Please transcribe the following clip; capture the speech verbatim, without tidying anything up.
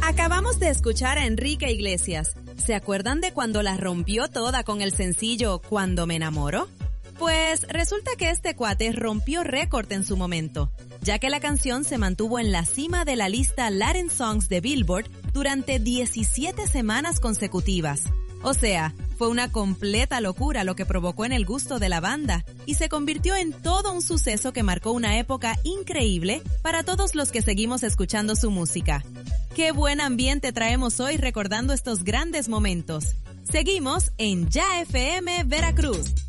Acabamos de escuchar a Enrique Iglesias. ¿Se acuerdan de cuando la rompió toda con el sencillo Cuando me enamoro? Pues resulta que este cuate rompió récord en su momento, ya que la canción se mantuvo en la cima de la lista Latin Songs de Billboard durante diecisiete semanas consecutivas. O sea, fue una completa locura lo que provocó en el gusto de la banda y se convirtió en todo un suceso que marcó una época increíble para todos los que seguimos escuchando su música. ¡Qué buen ambiente traemos hoy recordando estos grandes momentos! Seguimos en Ya F M Veracruz.